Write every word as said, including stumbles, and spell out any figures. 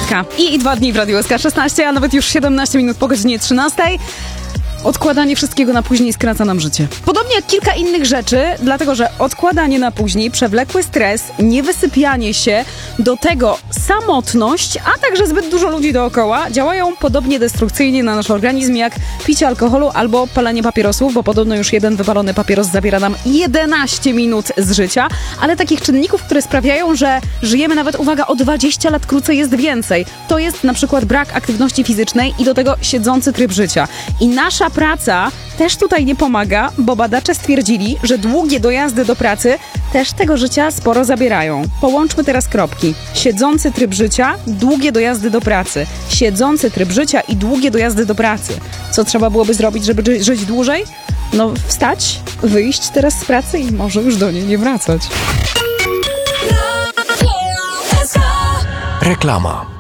Piątka i, i dwa dni w Radiu S K szesnaście, a nawet już siedemnaście minut po godzinie trzynastej. Odkładanie wszystkiego na później skraca nam życie. Podobnie jak kilka innych rzeczy, dlatego że odkładanie na później, przewlekły stres, niewysypianie się, do tego samotność, a także zbyt dużo ludzi dookoła działają podobnie destrukcyjnie na nasz organizm jak picie alkoholu albo palenie papierosów, bo podobno już jeden wypalony papieros zabiera nam jedenaście minut z życia, ale takich czynników, które sprawiają, że żyjemy nawet, uwaga, o dwadzieścia lat krócej jest więcej. To jest na przykład brak aktywności fizycznej i do tego siedzący tryb życia. I nasza praca też tutaj nie pomaga, bo badacze stwierdzili, że długie dojazdy do pracy też tego życia sporo zabierają. Połączmy teraz kropki. Siedzący tryb życia, długie dojazdy do pracy. Siedzący tryb życia i długie dojazdy do pracy. Co trzeba byłoby zrobić, żeby ży- żyć dłużej? No wstać, wyjść teraz z pracy i może już do niej nie wracać. Reklama.